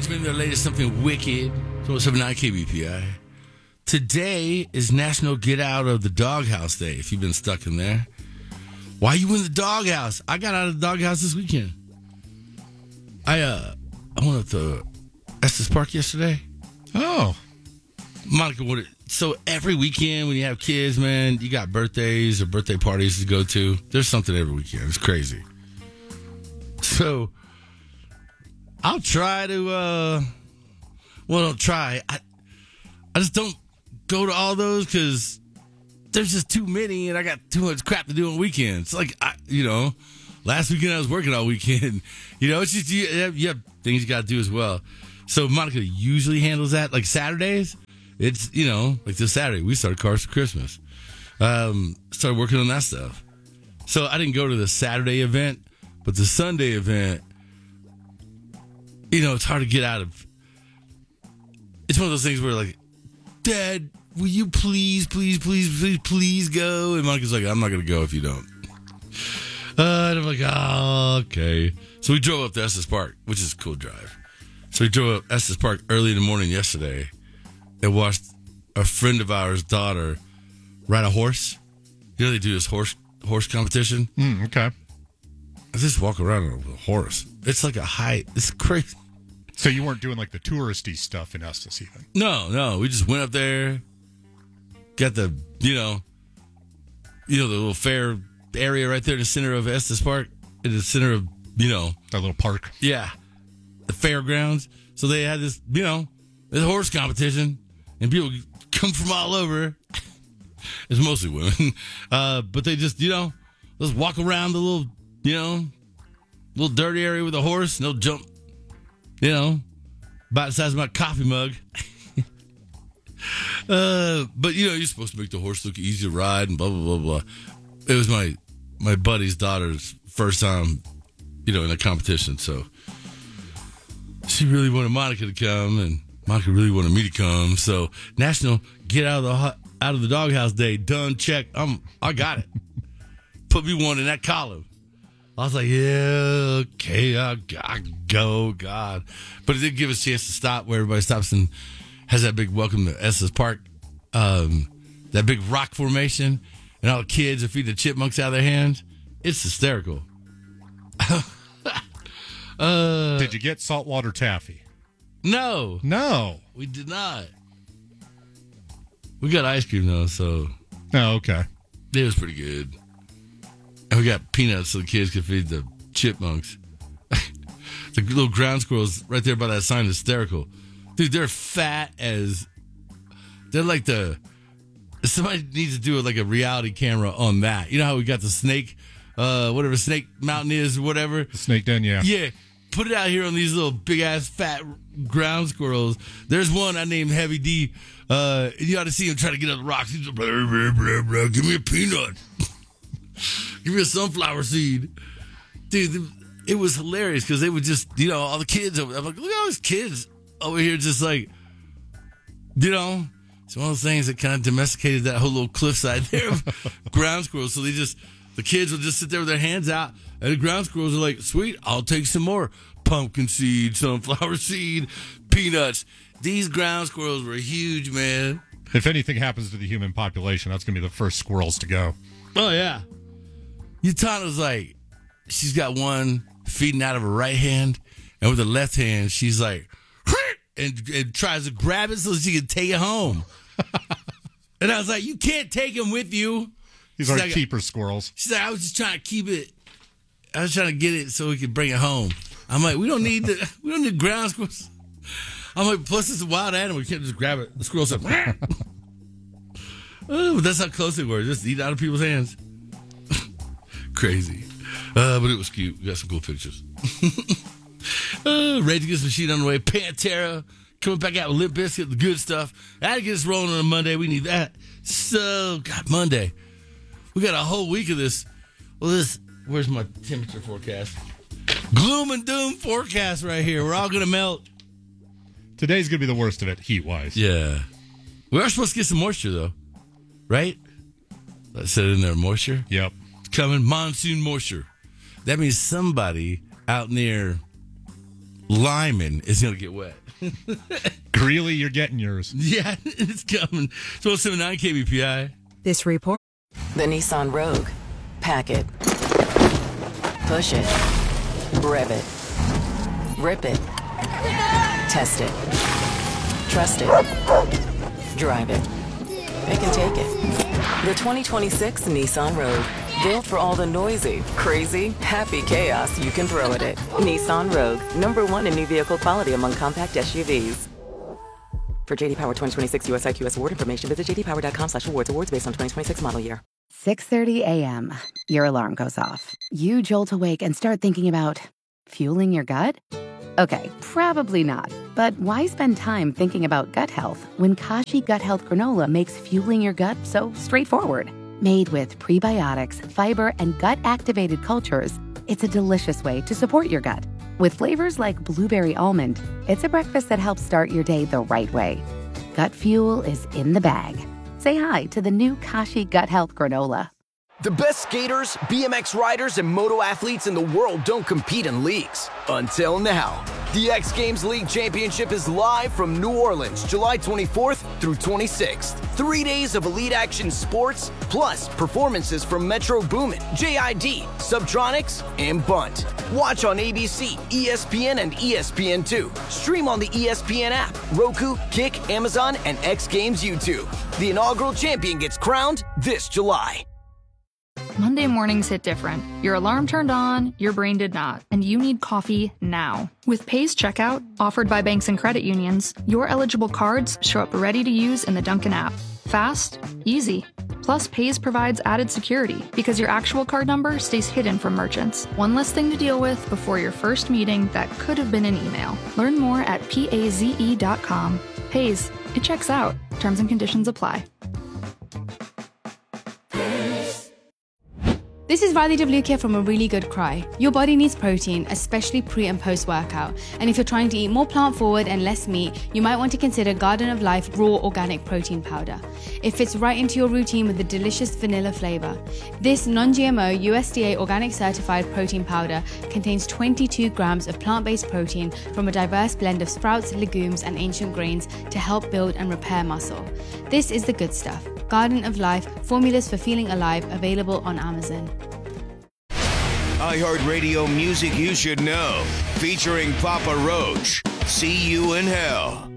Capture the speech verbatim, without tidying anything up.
Benjamin, the latest Something Wicked. So seven nine K B P I. Today is National Get Out of the Doghouse Day, if you've been stuck in there. Why you in the doghouse? I got out of the doghouse this weekend. I uh, I went up to Estes Park yesterday. Oh. Monica, what it, so every weekend when you have kids, man, you got birthdays or birthday parties to go to. There's something every weekend. It's crazy. So I'll try to, uh, well, don't try. I, I just don't go to all those because there's just too many and I got too much crap to do on weekends. Like, I, you know, last weekend I was working all weekend. You know, it's just, you have, you have things you got to do as well. So Monica usually handles that. Like Saturdays, it's, you know, like this Saturday, we started Cars for Christmas. Um, started working on that stuff. So I didn't go to the Saturday event, but the Sunday event, you know, it's hard to get out of. It's one of those things where, like, Dad, will you please, please, please, please, please go? And Monica's like, I'm not going to go if you don't. Uh, and I'm like, oh, okay. So we drove up to Estes Park, which is a cool drive. So we drove up Estes Park early in the morning yesterday and watched a friend of ours' daughter ride a horse. You know, they do this horse horse competition. Mm, okay. I just walk around on a horse. It's like a high. It's crazy. So you weren't doing like the touristy stuff in Estes even? No, no. We just went up there, got the, you know, you know, the little fair area right there in the center of Estes Park, in the center of, you know. That little park. Yeah. The fairgrounds. So they had this, you know, this horse competition, and people come from all over. It's mostly women. Uh, but they just, you know, just walk around the little, you know, little dirty area with a horse, and they'll jump, you know, about the size of my coffee mug. uh, but, you know, you're supposed to make the horse look easy to ride and blah, blah, blah, blah. It was my, my buddy's daughter's first time, you know, in a competition. So she really wanted Monica to come, and Monica really wanted me to come. So National Get Out of the out of the Doghouse Day, done, check. I'm, I got it. Put me one in that column. I was like, yeah, okay, I, I go, God. But it did give us a chance to stop where everybody stops and has that big welcome to Estes Park, um, that big rock formation, and all the kids are feeding the chipmunks out of their hands. It's hysterical. uh, Did you get saltwater taffy? No. No. We did not. We got ice cream, though, so. Oh, okay. It was pretty good. And we got peanuts so the kids could feed the chipmunks. The little ground squirrels right there by that sign, hysterical. Dude, they're fat as. They're like the. Somebody needs to do like a reality camera on that. You know how we got the snake, uh, whatever Snake Mountain is or whatever? The Snake Den, yeah. Yeah. Put it out here on these little big ass fat ground squirrels. There's one I named Heavy D. Uh, you ought to see him try to get up the rocks. He's like, blah, blah, blah, blah. Give me a peanut. Give me a sunflower seed. Dude, it was hilarious because they would just, you know, all the kids over there. I'm like, look at all these kids over here just like, you know, it's one of those things that kind of domesticated that whole little cliffside there of ground squirrels. So they just, the kids will just sit there with their hands out, and the ground squirrels are like, sweet, I'll take some more pumpkin seed, sunflower seed, peanuts. These ground squirrels were huge, man. If anything happens to the human population, that's going to be the first squirrels to go. Oh, yeah. Utana's like, she's got one feeding out of her right hand, and with her left hand, she's like, and, and tries to grab it so she can take it home. And I was like, you can't take him with you. These she's are like, keeper squirrels. She's like, I was just trying to keep it. I was trying to get it so we could bring it home. I'm like, we don't need the, we don't need ground squirrels. I'm like, plus it's a wild animal. You can't just grab it. The squirrel's like, oh, but that's how close they were. Just eat out of people's hands. Crazy. Uh, but it was cute. We got some cool pictures. uh, Rage Against the Machine on the way. Pantera coming back out with Limp Bizkit, the good stuff. I had to get us rolling on a Monday. We need that. So, God, Monday. We got a whole week of this. Well, this, where's my temperature forecast? Gloom and doom forecast right here. We're all going to melt. Today's going to be the worst of it, heat-wise. Yeah. We are supposed to get some moisture, though. Right? I said in there, moisture. Yep. It's coming, monsoon moisture. That means somebody out near Lyman is going to get wet. Greeley, you're getting yours. Yeah, it's coming. So it's seventy-nine K B P I. This report. The Nissan Rogue. Pack it. Push it. Rev it. Rip it. Test it. Trust it. Drive it. Pick and take it. The twenty twenty-six Nissan Rogue. Built for all the noisy, crazy, happy chaos you can throw at it. Nissan Rogue. Number one in new vehicle quality among compact S U Vs. For J D Power twenty twenty-six U S I Q S award information, visit j d power dot com slash awards. Awards based on twenty twenty-six model year. six thirty a.m. Your alarm goes off. You jolt awake and start thinking about fueling your gut? Okay, probably not. But why spend time thinking about gut health when Kashi Gut Health Granola makes fueling your gut so straightforward? Made with prebiotics, fiber, and gut-activated cultures, it's a delicious way to support your gut. With flavors like blueberry almond, it's a breakfast that helps start your day the right way. Gut fuel is in the bag. Say hi to the new Kashi Gut Health Granola. The best skaters, B M X riders, and moto athletes in the world don't compete in leagues. Until now. The X Games League Championship is live from New Orleans, July twenty-fourth through twenty-sixth. Three days of elite action sports, plus performances from Metro Boomin, J I D, Subtronics, and Bunt. Watch on A B C, E S P N, and E S P N two. Stream on the E S P N app, Roku, Kick, Amazon, and X Games YouTube. The inaugural champion gets crowned this July. Monday mornings hit different. Your alarm turned on, your brain did not, and you need coffee now. With Paze Checkout, offered by banks and credit unions, your eligible cards show up ready to use in the Dunkin' app. Fast, easy. Plus, Paze provides added security because your actual card number stays hidden from merchants. One less thing to deal with before your first meeting that could have been an email. Learn more at paze dot com. Paze, it checks out. Terms and conditions apply. This is Radhi W K from A Really Good Cry. Your body needs protein, especially pre and post workout. And if you're trying to eat more plant forward and less meat, you might want to consider Garden of Life Raw Organic Protein Powder. It fits right into your routine with a delicious vanilla flavor. This non-G M O U S D A organic certified protein powder contains twenty-two grams of plant-based protein from a diverse blend of sprouts, legumes, and ancient grains to help build and repair muscle. This is the good stuff. Garden of Life, formulas for feeling alive, available on Amazon. iHeartRadio music you should know, featuring Papa Roach. See You in Hell.